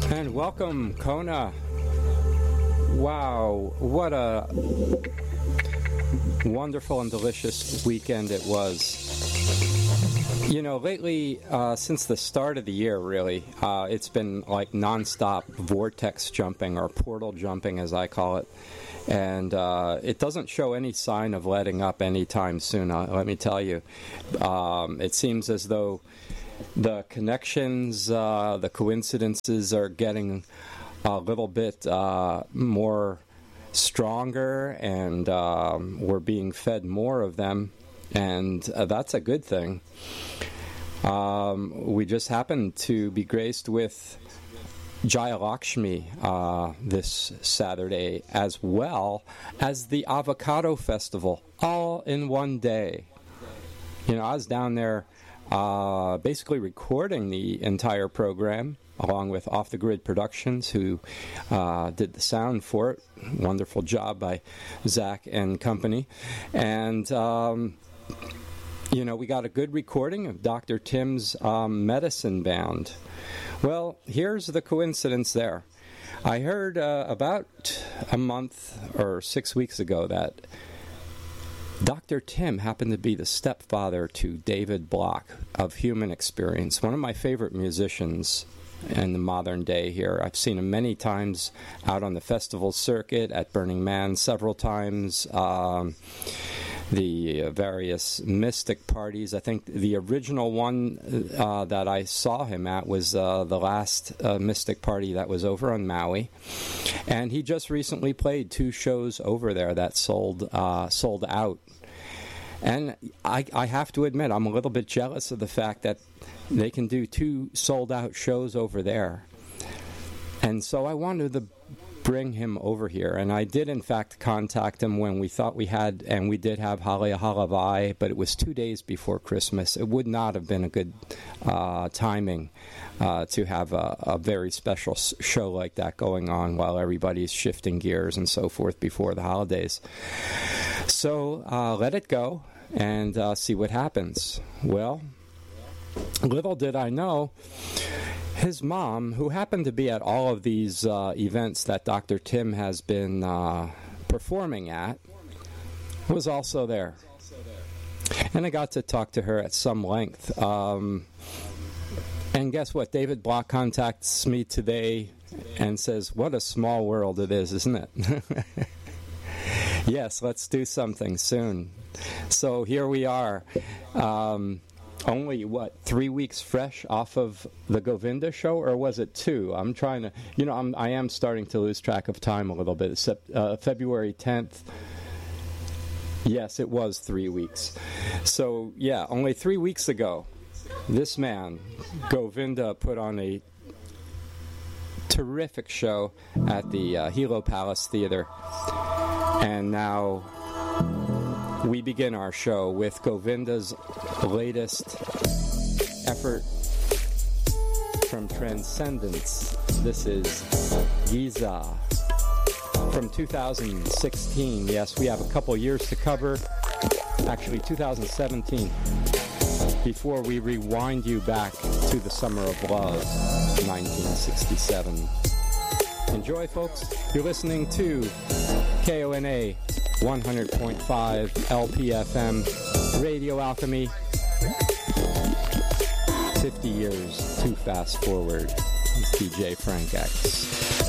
And welcome, Kona. Wow, what a wonderful and delicious weekend it was. You know, lately, since the start of the year, really, it's been like nonstop vortex jumping, or portal jumping as I call it. And it doesn't show any sign of letting up anytime soon, let me tell you. It seems as though the connections, the coincidences are getting a little bit more stronger, and we're being fed more of them, and that's a good thing. We just happened to be graced with Jayalakshmi this Saturday, as well as the Avocado Festival, all in one day. You know, I was down there basically recording the entire program, along with Off the Grid Productions, who did the sound for it. Wonderful job by Zach and company. And, you know, we got a good recording of Dr. Tim's Medicine Band. Well, here's the coincidence there. I heard about a month or 6 weeks ago that Dr. Tim happened to be the stepfather to David Block of Human Experience, one of my favorite musicians in the modern day here. I've seen him many times out on the festival circuit, at Burning Man several times, the various mystic parties. I think the original one that I saw him at was the last mystic party that was over on Maui. And he just recently played 2 shows over there that sold out. And I have to admit, I'm a little bit jealous of the fact that they can do 2 sold-out shows over there. And so I wanted to bring him over here. And I did, in fact, contact him when we thought we had, and we did have Halia Halavai, but it was 2 days before Christmas. It would not have been a good timing to have a very special show like that going on while everybody's shifting gears and so forth before the holidays. So let it go and see what happens. Well, little did I know, his mom, who happened to be at all of these events that Dr. Tim has been performing at, was also there. And I got to talk to her at some length. And guess what? David Block contacts me today and says, what a small world it is, isn't it? Yes, let's do something soon. So here we are. Only, 3 weeks fresh off of the Govinda show, or was it 2? I'm trying to, I am starting to lose track of time a little bit. February 10th. Yes, it was 3 weeks. So, yeah, only 3 weeks ago, this man, Govinda, put on a terrific show at the Hilo Palace Theater. And now we begin our show with Govinda's latest effort from Transcendence. This is Giza from 2016. Yes, we have a couple years to cover. Actually, 2017. Before we rewind you back to the Summer of Love, 1967. Enjoy, folks. You're listening to KONA 100.5 LPFM Radio Alchemy. 50 years too fast forward. It's DJ Frank X.